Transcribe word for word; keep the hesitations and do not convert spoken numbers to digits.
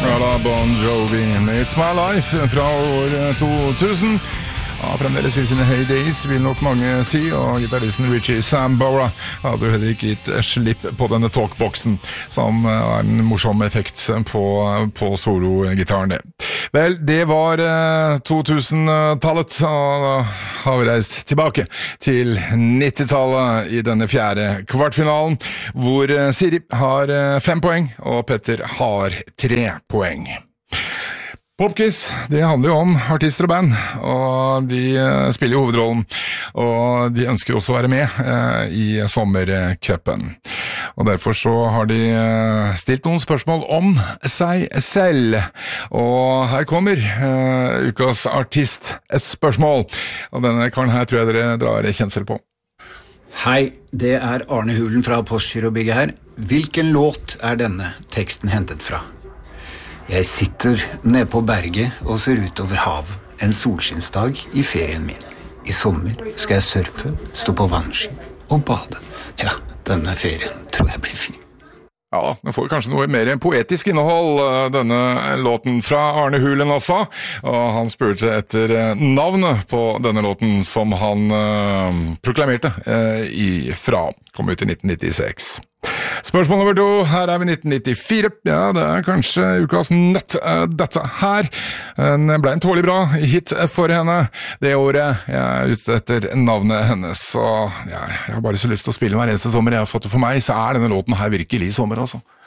Ja da, Bon Jovi, It's My Life fra år to tusen. Ja, fremdeles i sine heydays, vil nok mange si, og gitaristen Richie Sambora hadde jo heller ikke gitt slipp på denne talkboxen, som er en morsom effekt på, på solo-gitaren det. Vel, det var eh, to tusen-tallet, og da har vi reist tilbake til nittitallet i denne fjerde kvartfinalen, hvor eh, Siri har eh, fem poeng, og Petter har tre poeng. Popquiz, det handler jo om artister og band, og de spiller jo hovedrollen, og de ønsker også å være med eh, i sommercupen. Og derfor så har de eh, stilt noen spørsmål om seg selv. Og her kommer eh, ukas artistspørsmål, og denne karen her tror jeg dere drar kjensel på. Hei, det er Arne Hulen fra Postgirobygget her. Hvilken låt er denne teksten hentet fra? Jeg sitter nede på berget og ser ut over havet, en solskinnsdag i ferien min. I sommer skal jeg surfe, stå på vannski og bade. Ja, denne ferien tror jeg blir fin. Ja, den får kanskje noe mer poetisk innhold, denne låten fra Arne Hulen altså, og han spurte etter navnet på denne låten som han uh, proklamerte uh, ifra, kom ut i nitten nittiseks. Spørsmål nummer to, her er vi nitten nittifire, ja, det er kanskje ukas nøtt, uh, dette her. Den ble en tålig bra hit for henne det året. Jeg er ute etter navnet hennes, og ja, jeg har bare så lyst til å spille hver eneste sommer jeg har fått det for meg, så er denne låten her virkelig sommer, altså.